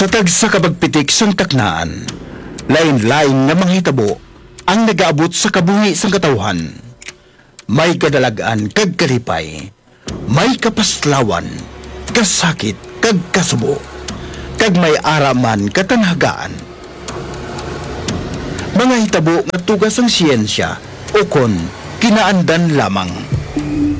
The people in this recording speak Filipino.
Sa tagsa kabagpitik sang taknaan, lain-lain nga mga hitabo ang nagaabot sa kabuhi sang katawhan. May kadalagan kag kalipay, may kapaslawan, kasakit kag kasubo, kag may araman katanhagaan. Mga hitabo nga tugas ang siyensya o kon kinaandan lamang.